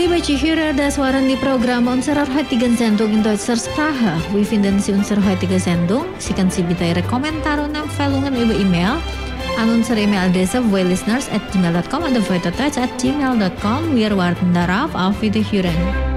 Liebe Zuhörer, das waren die Programme unserer heutigen Sendung in deutscher Sprache. Wir finden Sie unsere heutige Sendung. Sie können Sie bitte Ihre Kommentare und Empfehlungen über E-Mail an unsere E-Mail-Adresse voilisteners@gmail.com oder voitoteutsch@gmail.com. Wir warten darauf. Auf Wiederhören.